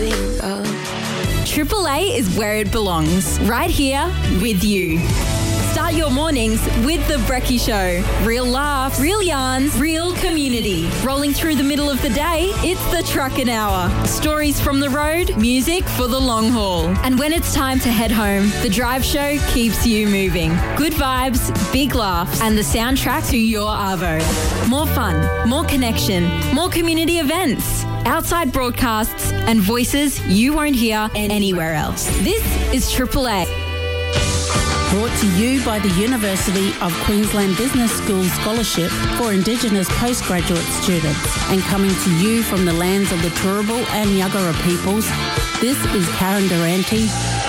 Triple A is where it belongs, right here with you. Start your mornings with The Brekkie Show. Real laughs, real yarns, real community. Rolling through the middle of the day, it's the Truckin' Hour. Stories from the road, music for the long haul. And when it's time to head home, the Drive Show keeps you moving. Good vibes, big laughs, and the soundtrack to your Arvo. More fun, more connection, more community events, outside broadcasts, and voices you won't hear anywhere else. This is Triple A. Brought to you by the University of Queensland Business School Scholarship for Indigenous postgraduate students, and coming to you from the lands of the Turrbal and Yuggera peoples, this is Karen Durante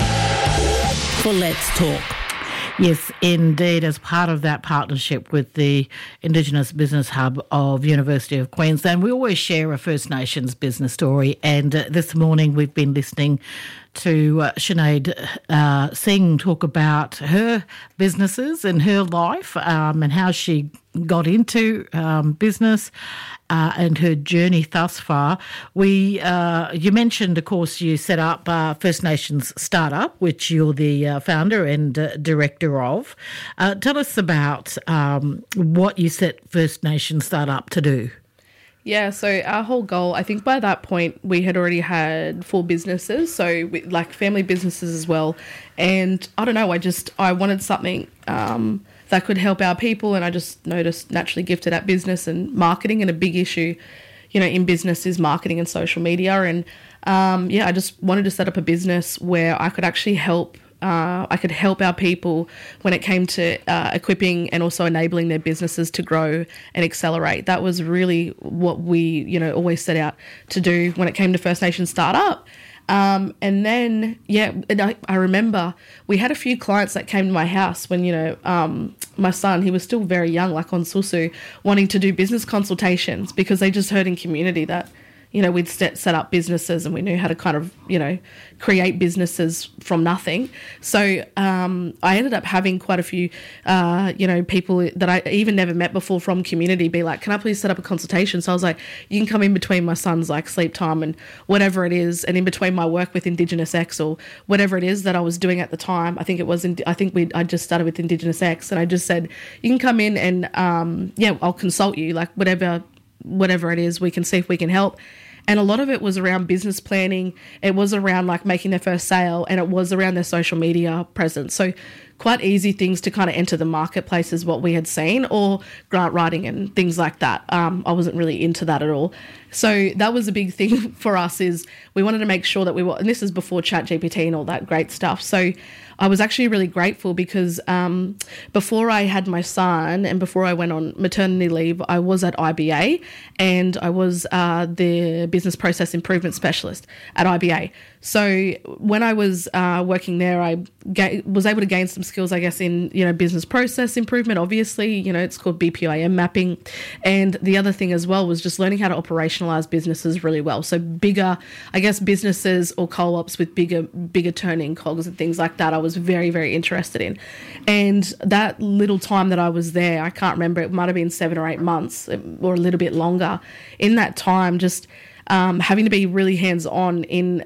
for Let's Talk. Yes, indeed, as part of that partnership with the Indigenous Business Hub of University of Queensland, we always share a First Nations business story, and this morning we've been listening to Sinead Singh talk about her businesses and her life and how she got into business and her journey thus far. You mentioned, of course, you set up First Nations Startup, which you're the founder and director of. Tell us about what you set First Nations Startup to do. Yeah, so our whole goal, I think by that point we had already had 4 businesses, so like family businesses as well. And I don't know, I wanted something that could help our people, and I just noticed naturally gifted at business and marketing, and a big issue, in business is marketing and social media. And I just wanted to set up a business where I could actually help our people when it came to equipping and also enabling their businesses to grow and accelerate. That was really what we, always set out to do when it came to First Nations Startup. And then, I remember we had a few clients that came to my house when, my son, he was still very young, like on Susu, wanting to do business consultations because they just heard in community that, we'd set up businesses and we knew how to kind of, create businesses from nothing. So I ended up having quite a few, people that I even never met before from community be like, can I please set up a consultation? So I was like, you can come in between my son's like sleep time and whatever it is, and in between my work with Indigenous X or whatever it is that I was doing at the time. I I just started with Indigenous X, and I just said, you can come in and I'll consult you, like whatever it is, we can see if we can help. And a lot of it was around business planning. It was around like making their first sale, and it was around their social media presence. So quite easy things to kind of enter the marketplace is what we had seen, or grant writing and things like that. I wasn't really into that at all. So that was a big thing for us, is we wanted to make sure that and this is before ChatGPT and all that great stuff. So I was actually really grateful because before I had my son and before I went on maternity leave, I was at IBA, and I was the business process improvement specialist at IBA. So when I was working there, I was able to gain some skills, I guess, in, business process improvement. Obviously, it's called BPIM mapping. And the other thing as well was just learning how to operationalize businesses really well. So bigger, I guess, businesses or co-ops with bigger turning cogs and things like that, I was very, very interested in. And that little time that I was there, I can't remember, it might have been 7 or 8 months or a little bit longer. In that time, just having to be really hands-on in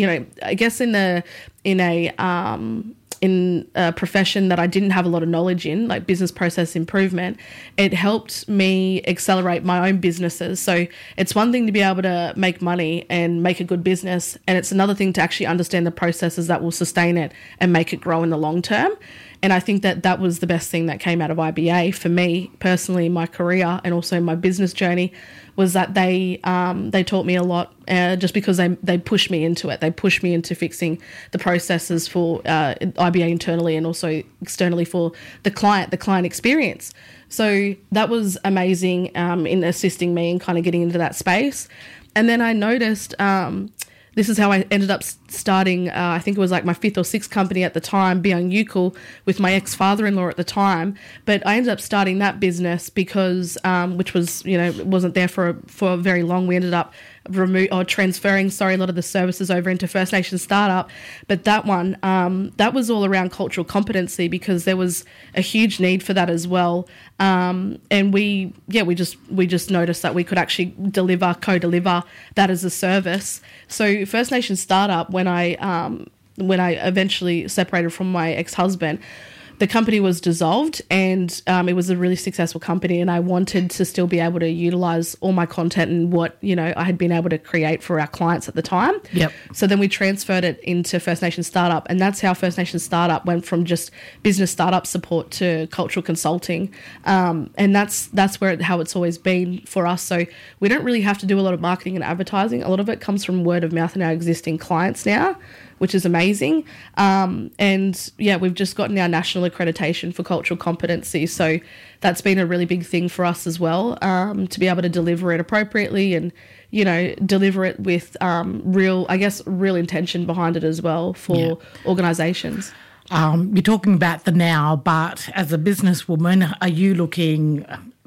a profession that I didn't have a lot of knowledge in, like business process improvement, it helped me accelerate my own businesses. So it's one thing to be able to make money and make a good business, and it's another thing to actually understand the processes that will sustain it and make it grow in the long term. And I think that that was the best thing that came out of IBA for me personally in my career and also my business journey, was that they taught me a lot just because they pushed me into it. They pushed me into fixing the processes for IBA internally and also externally for the client experience. So that was amazing in assisting me and kind of getting into that space. And then I noticed this is how I ended up starting, I think it was like my 5th or 6th company at the time, Byung Yukul, with my ex-father-in-law at the time. But I ended up starting that business because, which was, it wasn't there for very long. We ended up transferring a lot of the services over into First Nations Startup. But that one, that was all around cultural competency, because there was a huge need for that as well. And we just noticed that we could actually co-deliver that as a service. So First Nations Startup, when I eventually separated from my ex-husband, the company was dissolved, and it was a really successful company, and I wanted to still be able to utilise all my content and what, I had been able to create for our clients at the time. Yep. So then we transferred it into First Nation Startup, and that's how First Nation Startup went from just business startup support to cultural consulting. And that's how it's always been for us. So we don't really have to do a lot of marketing and advertising. A lot of it comes from word of mouth in our existing clients now, which is amazing. We've just gotten our national accreditation for cultural competency. So that's been a really big thing for us as well, to be able to deliver it appropriately and, deliver it with real intention behind it as well for organisations. You're talking about the now, but as a businesswoman, are you looking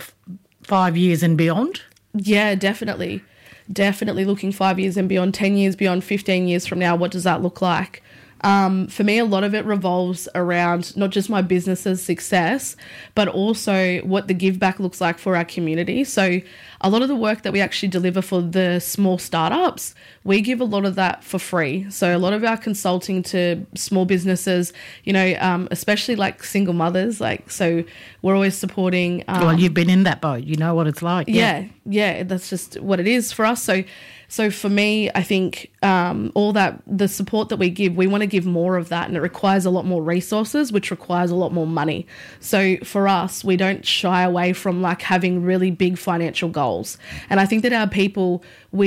5 years and beyond? Yeah, definitely. Definitely looking 5 years and beyond, 10 years beyond, 15 years from now. What does that look like? For me, a lot of it revolves around not just my business's success, but also what the give back looks like for our community. So a lot of the work that we actually deliver for the small startups, we give a lot of that for free. So a lot of our consulting to small businesses, especially like single mothers, so we're always supporting. Well, you've been in that boat. You know what it's like. Yeah, that's just what it is for us. So for me, I think all that, the support that we give, we want to give more of that, and it requires a lot more resources, which requires a lot more money. So for us, we don't shy away from having really big financial goals. And I think that our people,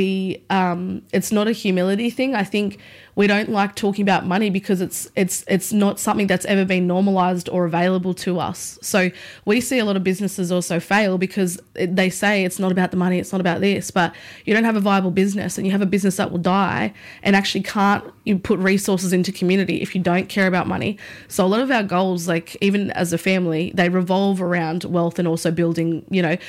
it's not a humility thing. I think we don't like talking about money because it's not something that's ever been normalized or available to us. So we see a lot of businesses also fail because they say it's not about the money, it's not about this, but you don't have a viable business and you have a business that will die and actually can't you put resources into community if you don't care about money. So a lot of our goals, even as a family, they revolve around wealth and also building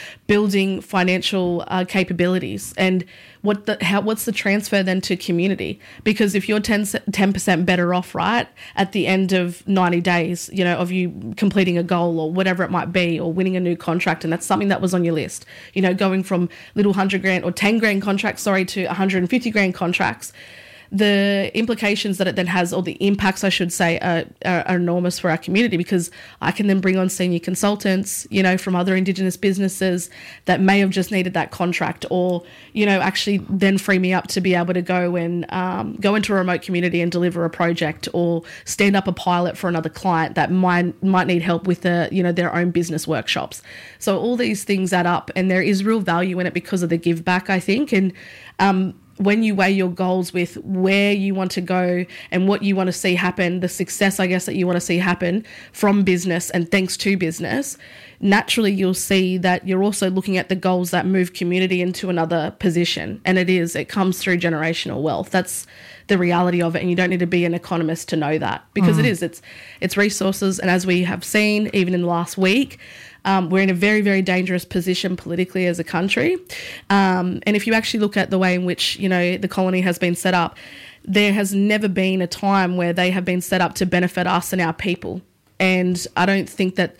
financial capabilities. And what's the transfer then to community? Because if you're 10% better off, right, at the end of 90 days, of you completing a goal or whatever it might be, or winning a new contract, and that's something that was on your list, going from little 100 grand or 10 grand contracts, to 150 grand contracts, the implications that it then has, or the impacts, I should say, are enormous for our community, because I can then bring on senior consultants, from other Indigenous businesses that may have just needed that contract, or, actually then free me up to be able to go and go into a remote community and deliver a project, or stand up a pilot for another client that might need help with their own business workshops. So all these things add up, and there is real value in it because of the give back, I think. And when you weigh your goals with where you want to go and what you want to see happen, the success, I guess, that you want to see happen from business and thanks to business, naturally you'll see that you're also looking at the goals that move community into another position. And it comes through generational wealth. That's the reality of it. And you don't need to be an economist to know that, because it's resources. And as we have seen, even in the last week, we're in a very, very dangerous position politically as a country. And if you actually look at the way in which, the colony has been set up, there has never been a time where they have been set up to benefit us and our people. And I think that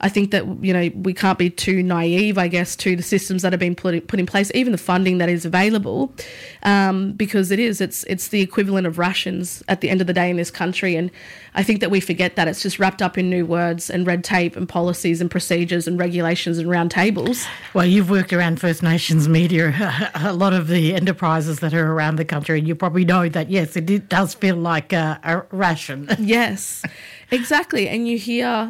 we can't be too naive, I guess, to the systems that have been put in place, even the funding that is available, because it's the equivalent of rations at the end of the day in this country. And I think that we forget that it's just wrapped up in new words and red tape and policies and procedures and regulations and round tables. Well, you've worked around First Nations media, a lot of the enterprises that are around the country, and you probably know that, yes, it does feel like a ration. Yes. Exactly. And you hear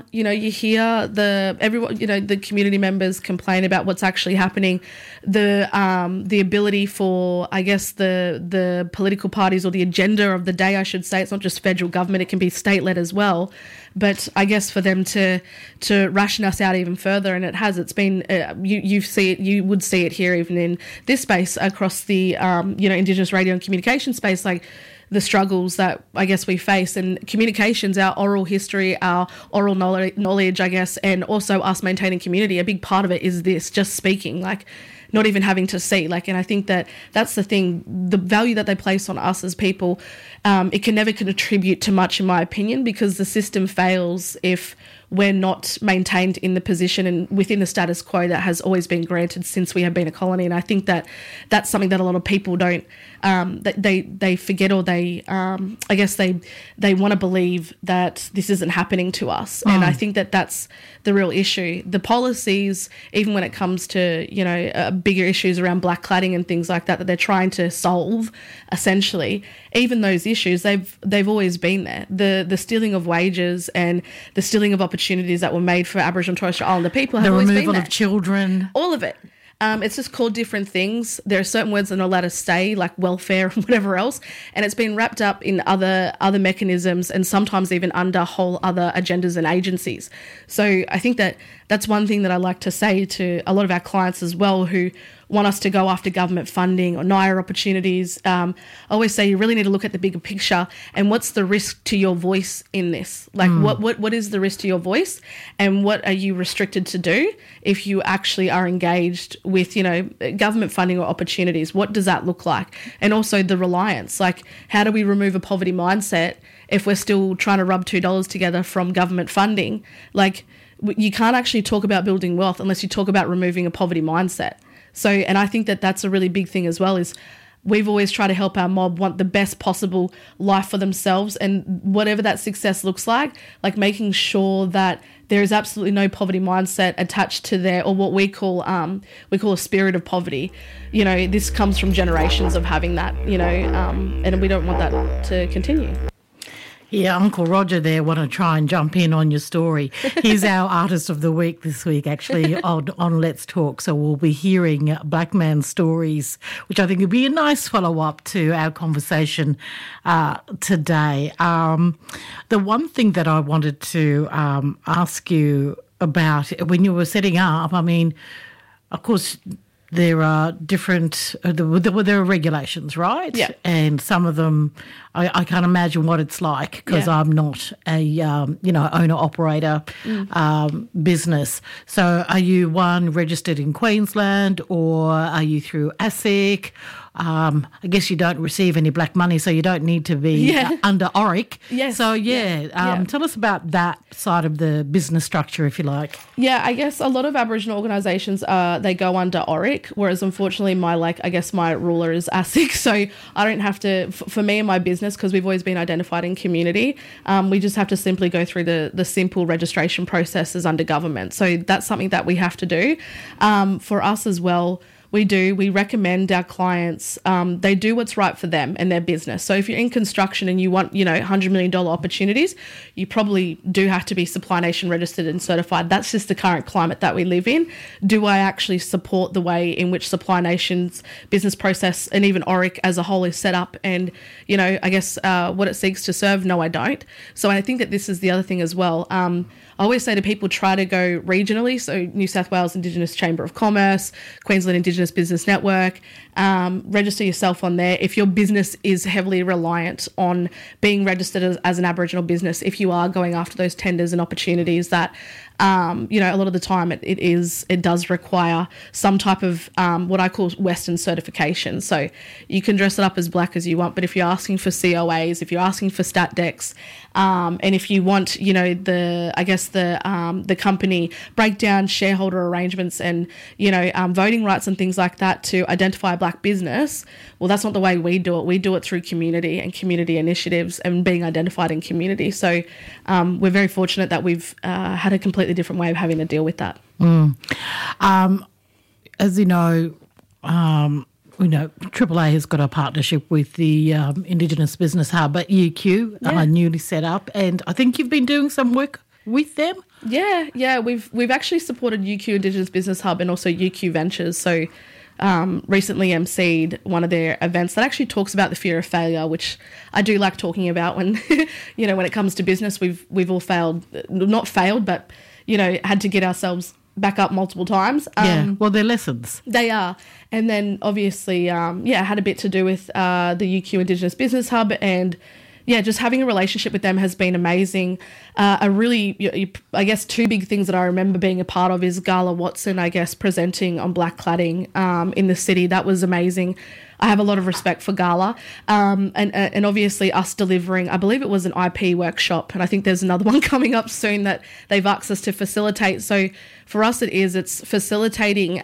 the community members complain about what's actually happening, the ability for, I guess, the political parties, or the agenda of the day, I should say. It's not just federal government, it can be state-led as well. But I guess for them to ration us out even further, and it's been, you would see it here even in this space across the, Indigenous radio and communication space, the struggles that I guess we face, and communications, our oral history, our oral knowledge, I guess, and also us maintaining community. A big part of it is this, just speaking. not even having to see. And I think that that's the thing, the value that they place on us as people, it can never contribute to much, in my opinion, because the system fails if we're not maintained in the position and within the status quo that has always been granted since we have been a colony. And I think that that's something that a lot of people don't, they forget, or they want to believe that this isn't happening to us. And I think that that's the real issue. The policies, even when it comes to, bigger issues around black cladding and things like that they're trying to solve, essentially, even those issues, they've always been there. The stealing of wages and the stealing of opportunities that were made for Aboriginal and Torres Strait Islander people have always been there. The removal of children. All of it. It's just called different things. There are certain words that are not allowed to stay, like welfare and whatever else, and it's been wrapped up in other mechanisms, and sometimes even under whole other agendas and agencies. So I think that that's one thing that I like to say to a lot of our clients as well, who want us to go after government funding or NIRA opportunities. I always say you really need to look at the bigger picture and what's the risk to your voice in this? What is the risk to your voice, and what are you restricted to do if you actually are engaged with, government funding or opportunities? What does that look like? And also the reliance, how do we remove a poverty mindset if we're still trying to rub $2 together from government funding? You can't actually talk about building wealth unless you talk about removing a poverty mindset. So, and I think that that's a really big thing as well, is we've always tried to help our mob want the best possible life for themselves, and whatever that success looks like making sure that there is absolutely no poverty mindset attached to their, or what we call a spirit of poverty. This comes from generations of having that, and we don't want that to continue. Yeah, Uncle Roger there want to try and jump in on your story. He's our Artist of the Week this week, actually, on Let's Talk. So we'll be hearing Black Man stories, which I think would be a nice follow-up to our conversation today. The one thing that I wanted to ask you about when you were setting up, of course, there are different, there are regulations, right? Yeah. And some of them, I can't imagine what it's like, because I'm not a, owner-operator business. So are you registered in Queensland, or are you through ASIC? I guess you don't receive any black money, so you don't need to be under ORIC. Yes. So, tell us about that side of the business structure, if you like. Yeah, I guess a lot of Aboriginal organisations, they go under ORIC, whereas unfortunately my ruler is ASIC, so I don't have to, for me and my business, because we've always been identified in community, we just have to simply go through the simple registration processes under government. So that's something that we have to do. For us as well, we recommend our clients, they do what's right for them and their business. So if you're in construction and you want, $100 million opportunities, you probably do have to be Supply Nation registered and certified. That's just the current climate that we live in. Do I actually support the way in which Supply Nation's business process and even ORIC as a whole is set up, and, I guess what it seeks to serve? No, I don't. So I think that this is the other thing as well. I always say to people, try to go regionally. So New South Wales Indigenous Chamber of Commerce, Queensland Indigenous Business Network, register yourself on there. If your business is heavily reliant on being registered as an Aboriginal business, if you are going after those tenders and opportunities that, a lot of the time it does require some type of what I call Western certification. So you can dress it up as black as you want, but if you're asking for COAs, if you're asking for stat decks, and if you want, the company breakdown, shareholder arrangements, and voting rights and things like that to identify a black business, well, that's not the way we do it. We do it through community and community initiatives and being identified in community. So we're very fortunate that we've had a completely different way of having to deal with that. As you know, AAA has got a partnership with the Indigenous Business Hub at UQ, newly set up, and I think you've been doing some work with them. Yeah, we've actually supported UQ Indigenous Business Hub and also UQ Ventures. So recently emceed one of their events that actually talks about the fear of failure, which I do like talking about when when it comes to business. We've all not failed, but had to get ourselves back up multiple times. Well, they're lessons. They are. And then obviously, had a bit to do with the UQ Indigenous Business Hub, and just having a relationship with them has been amazing. I guess two big things that I remember being a part of is Gala Watson, I guess, presenting on black cladding in the city. That was amazing. I have a lot of respect for Gala, and obviously us delivering, I believe it was an IP workshop, and I think there's another one coming up soon that they've asked us to facilitate. So for us it's facilitating,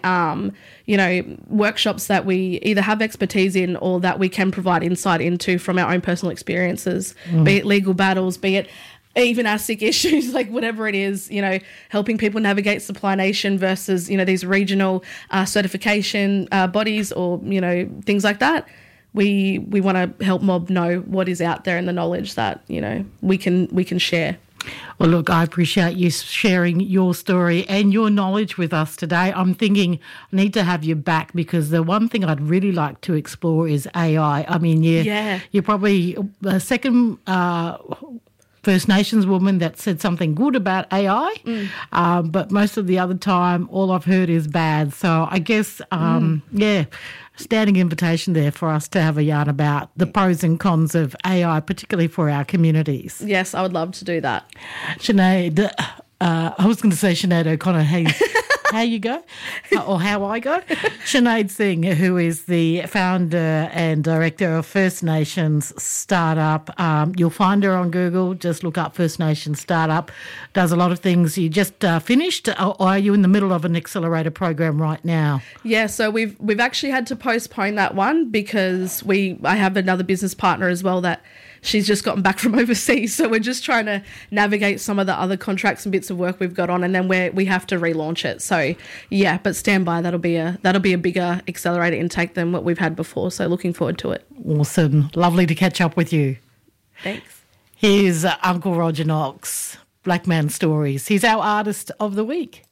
workshops that we either have expertise in or that we can provide insight into from our own personal experiences, be it legal battles, be it even ASIC issues, like whatever it is, helping people navigate Supply Nation versus, these regional certification bodies or, things like that. We want to help mob know what is out there and the knowledge that, we can share. Well, look, I appreciate you sharing your story and your knowledge with us today. I'm thinking I need to have you back because the one thing I'd really like to explore is AI. I mean, you're probably a second First Nations woman that said something good about AI, but most of the other time, all I've heard is bad. So I guess, standing invitation there for us to have a yarn about the pros and cons of AI, particularly for our communities. Yes, I would love to do that. Sinead, I was going to say Sinead O'Connor, how you go or how I go. Sinead Singh, who is the founder and director of First Nations Startup. You'll find her on Google. Just look up First Nations Startup. Does a lot of things. You just finished, or are you in the middle of an accelerator program right now? Yeah, so we've actually had to postpone that one because I have another business partner as well that she's just gotten back from overseas. So we're just trying to navigate some of the other contracts and bits of work we've got on, and then we have to relaunch it. So yeah, but stand by. That'll be a bigger accelerator intake than what we've had before. So looking forward to it. Awesome. Lovely to catch up with you. Thanks. Here's Uncle Roger Knox, Black Man Stories. He's our artist of the week.